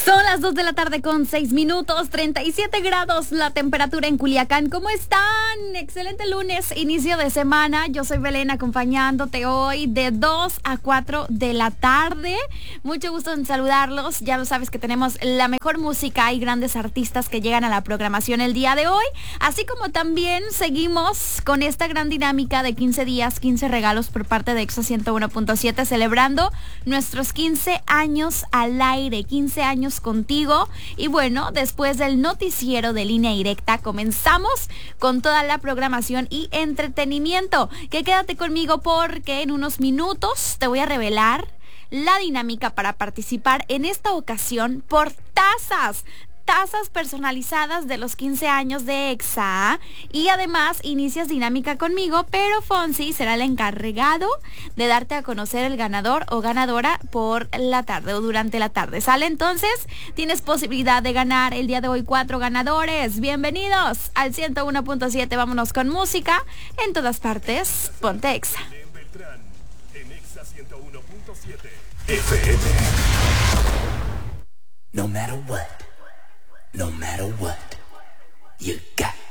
Son las 2 de la tarde con 6 minutos, 37 grados la temperatura en Culiacán. ¿Cómo están? Excelente lunes, inicio de semana. Yo soy Belén acompañándote hoy de 2 a 4 de la tarde. Mucho gusto en saludarlos. Ya lo sabes que tenemos la mejor música y grandes artistas que llegan a la programación el día de hoy. Así como también seguimos con esta gran dinámica de 15 días, 15 regalos por parte de Exa 101.7, celebrando nuestros 15 años al aire, 15 años contigo. Y bueno, después del noticiero de Línea Directa, comenzamos con toda la programación y entretenimiento. Que quédate conmigo porque en unos minutos te voy a revelar la dinámica para participar en esta ocasión por tazas personalizadas de los 15 años de Exa. Y además inicias dinámica conmigo, pero Fonsi será el encargado de darte a conocer el ganador o ganadora por la tarde o durante la tarde. ¿Sale? Entonces tienes posibilidad de ganar el día de hoy 4 ganadores. Bienvenidos al 101.7. Vámonos con música en todas partes. Ponte Exa. En Exa 101.7 FM. No matter what, you got